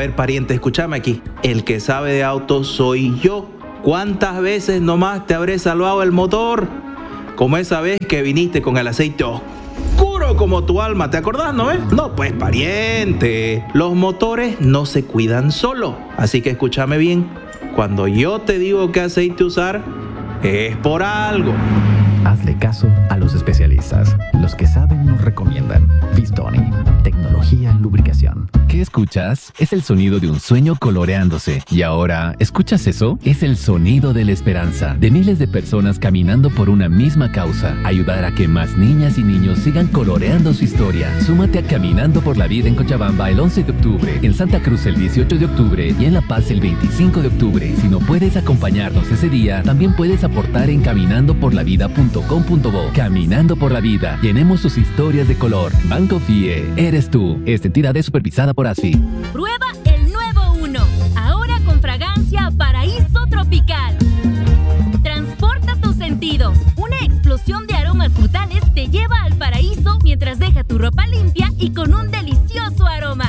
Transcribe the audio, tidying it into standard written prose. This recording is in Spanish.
ver, pariente, escúchame aquí. El que sabe de autos soy yo. ¿Cuántas veces nomás te habré salvado el motor? Como esa vez que viniste con el aceite oscuro como tu alma, ¿te acordás, no? No, pues, pariente, los motores no se cuidan solo. Así que escúchame bien, cuando yo te digo qué aceite usar, es por algo. Hazle caso a los especialistas. Los que saben nos recomiendan. Vistoni, tecnología en lubricación. ¿Qué escuchas? Es el sonido de un sueño coloreándose. Y ahora, ¿escuchas eso? Es el sonido de la esperanza, de miles de personas caminando por una misma causa. Ayudar a que más niñas y niños sigan coloreando su historia. Súmate a Caminando por la Vida en Cochabamba el 11 de octubre, en Santa Cruz el 18 de octubre y en La Paz el 25 de octubre. Si no puedes acompañarnos ese día, también puedes aportar en caminandoporlavida.com.bo. Caminando por la Vida. Llenemos sus historias de color. Banco FIE. Eres tú. Esta entidad es supervisada por ASFI. Prueba el nuevo Uno. Ahora con fragancia Paraíso Tropical. Transporta tus sentidos. Una explosión de aromas frutales te lleva al paraíso mientras deja tu ropa limpia y con un delicioso aroma.